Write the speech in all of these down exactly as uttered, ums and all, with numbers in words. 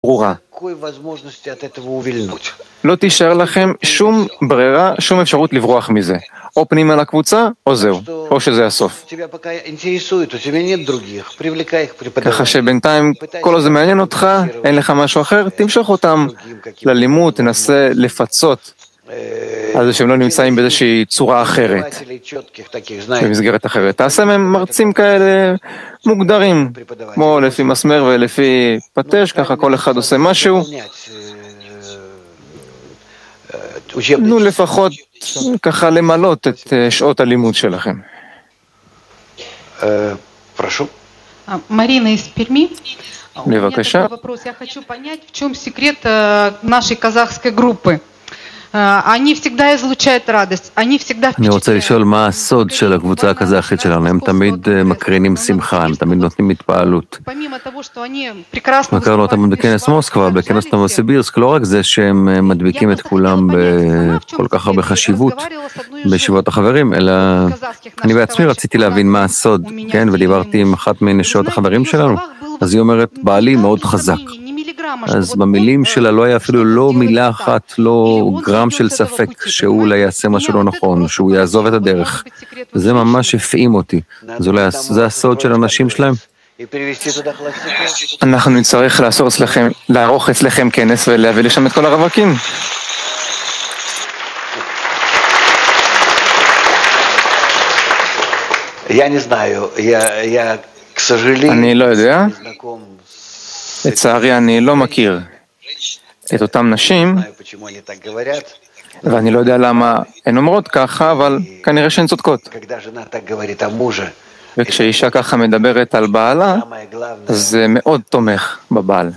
ברורה. לא תישאר לכם שום ברירה, שום אפשרות לברוח מזה. או פנימה לקבוצה, או זהו, או שזה הסוף. ככה שבינתיים כל עוד זה מעניין אותך, אין לך משהו אחר, תמשוך אותם ללימוד, תנסה לפצות על זה שהם לא נמצאים באיזושהי צורה אחרת, במסגרת אחרת. תעשה מהם מרצים כאלה מוגדרים, כמו לפי מסמר ולפי פטש, ככה כל אחד עושה משהו. נו לפחות ככה למלות את שעות הלימוד שלכם. Марина из Перми. בבקשה. Я хочу понять, в чем секрет нашей казахской группы. אני רוצה לשאול מה הסוד של הקבוצה הקזחית שלנו. הם תמיד מקרינים שמחה, הם תמיד נותנים התפעלות. הכרנו אותם בכנס מוסקבה, בכנס נובוסיבירסק, לא רק זה שהם מדביקים את כולם בכל כך הרבה חשיבות בישיבות החברים, אלא אני בעצמי רציתי להבין מה הסוד, כן? ודיברתי עם אחת מנשות החברים שלנו, אז היא אומרת, בעלי מאוד חזק. אז במילים שלה לא היה אפילו לא מילה אחת, לא גרם של ספק שהוא אולי יעשה משהו לא נכון, שהוא יעזוב את הדרך. זה ממש הפעים אותי. זה הסוד של האנשים שלהם. אנחנו נצטרך לערוך אצלכם כנס ולהביא לשם את כל הרווקים. אני לא יודע. לצערי אני לא מכיר את אותם נשים, ואני לא יודע למה הן אומרות ככה, אבל כנראה שהן צודקות. וכשאישה ככה מדברת על בעלה, אז זה מאוד תומך בבעל.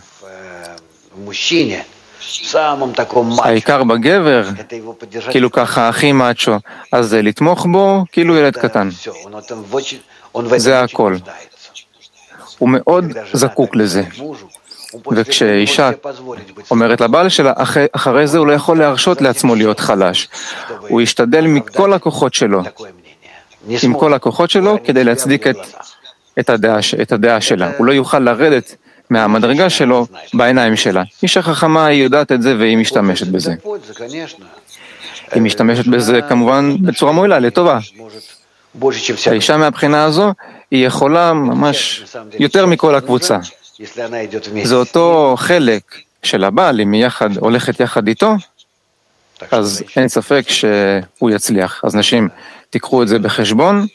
העיקר בגבר, כאילו ככה הכי מאצ'ו, אז זה לתמוך בו כאילו ילד קטן. זה הכל. הוא מאוד זקוק לזה. וכשאישה אומרת לבעל שלה, אחרי, אחרי זה הוא לא יכול להרשות לעצמו להיות חלש. הוא ישתדל מכל הכוחות שלו, עם כל הכוחות שלו, כדי להצדיק את, את, הדעה, את הדעה שלה. הוא לא יוכל לרדת מהמדרגה שלו בעיניים שלה. אישה חכמה היא יודעת את זה והיא משתמשת בזה. היא משתמשת בזה כמובן בצורה מועילה, לטובה. האישה מהבחינה הזו היא יכולה ממש יותר מכל הקבוצה. זה אותו חלק של הבעל, אם היא יחד, הולכת יחד איתו, אז אין ספק שהוא יצליח. אז נשים, תיקחו את זה בחשבון,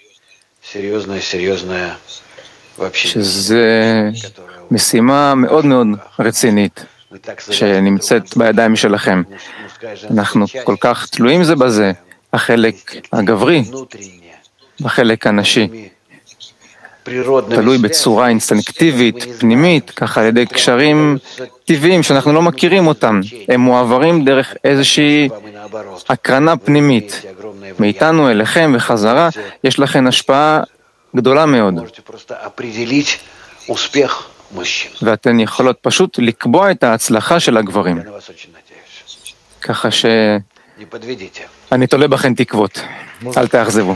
שזה משימה מאוד מאוד רצינית, שנמצאת בידיים שלכם. אנחנו כל כך תלויים זה בזה, החלק הגברי, בחלק הנשי. תלוי בצורה אינסטינקטיבית, פנימית, ככה על ידי קשרים טבעיים שאנחנו לא מכירים אותם. הם מועברים דרך איזושהי הקרנה פנימית. מאיתנו אליכם וחזרה, יש לכם השפעה גדולה מאוד. ואתן יכולות פשוט לקבוע את ההצלחה של הגברים. ככה שאני תולה בכם תקוות. אל תאכזבו.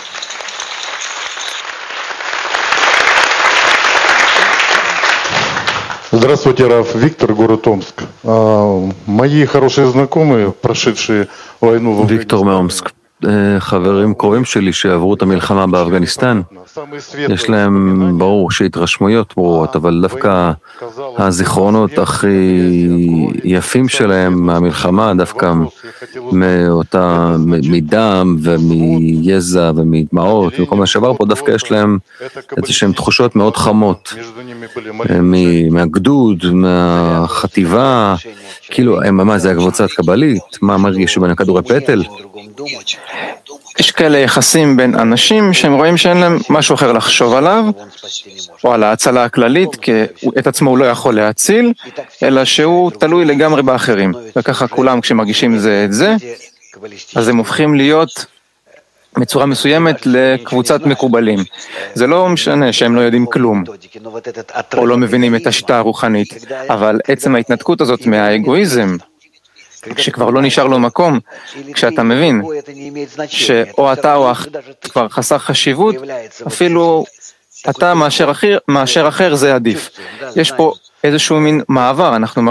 Здравствуйте, Раф. Виктор, город Омск. Мои хорошие знакомые, прошедшие войну в ויקטור מאומסק. חברים קרובים שלי שעברו את המלחמה באפגניסטן, יש להם ברור שהתרשמויות ברורות, אבל דווקא הזיכרונות הכי יפים שלהם מהמלחמה, דווקא מאותה, מדם ומיזע ומדמעות וכל מה שעבר פה, דווקא יש להם איזשהם תחושות מאוד חמות מהגדוד, מהחטיבה, כאילו, מה זה הקבוצת קבלית? מה מרגיש בין הכדורי פטל? יש כאלה יחסים בין אנשים שהם רואים שאין להם משהו אחר לחשוב עליו, או על ההצלה הכללית, כי את עצמו הוא לא יכול להציל, אלא שהוא תלוי לגמרי באחרים. וככה כולם כשמרגישים זה את זה, אז הם הופכים להיות בצורה מסוימת לקבוצת מקובלים. זה לא משנה שהם לא יודעים כלום, או לא מבינים את השיטה הרוחנית, אבל עצם ההתנתקות הזאת מהאגואיזם, כשכבר לא נשאר לו מקום, כשאתה מבין שאו אתה או כבר חסר חשיבות, אפילו אתה מאשר אחר, מאשר אחר זה עדיף. יש פה איזשהו מין מעבר, אנחנו